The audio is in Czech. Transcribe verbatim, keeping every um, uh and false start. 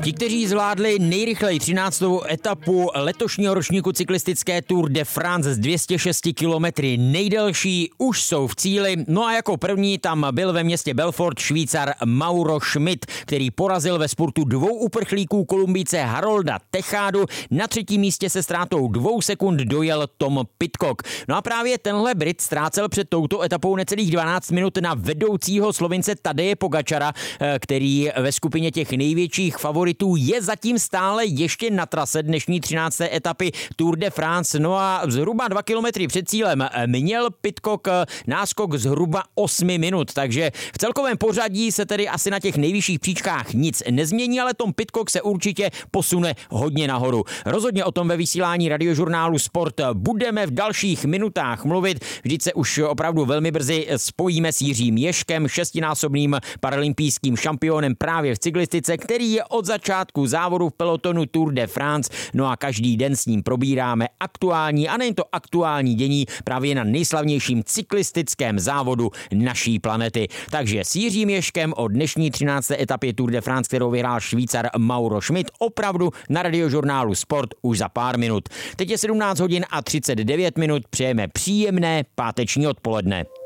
Ti, kteří zvládli nejrychleji třináctou etapu letošního ročníku cyklistické Tour de France z dvě stě šest kilometry, nejdelší, už jsou v cíli. No a jako první tam byl ve městě Belfort Švýcar Mauro Schmid, který porazil ve spurtu dvou uprchlíků Kolumbijce Harolda Techádu. Na třetím místě se ztrátou dvou sekund dojel Tom Pidcock. No a právě tenhle Brit ztrácel před touto etapou necelých dvanáct minut na vedoucího Slovince Tadeje Pogačara, který ve skupině těch největších favoritů je zatím stále ještě na trase dnešní třinácté etapy Tour de France. No a zhruba dva kilometry před cílem měl Pidcock náskok zhruba osmi minut, takže v celkovém pořadí se tedy asi na těch nejvyšších příčkách nic nezmění, ale Tom Pidcock se určitě posune hodně nahoru. Rozhodně o tom ve vysílání radiožurnálu Sport budeme v dalších minutách mluvit. Vždyť se už opravdu velmi brzy spojíme s Jiřím Ježkem, šestinásobným paralympijským šampionem právě v cyklistice, který je od začátku závodu v pelotonu Tour de France. No a každý den s ním probíráme aktuální a nejen to aktuální dění právě na nejslavnějším cyklistickém závodu naší planety. Takže s Jiřím Ježkem o dnešní třinácté etapě Tour de France, kterou vyhrál Švýcar Mauro Schmid, opravdu na radiožurnálu Sport už za pár minut. Teď je sedmnáct hodin a třicet devět minut, přejeme příjemné páteční odpoledne.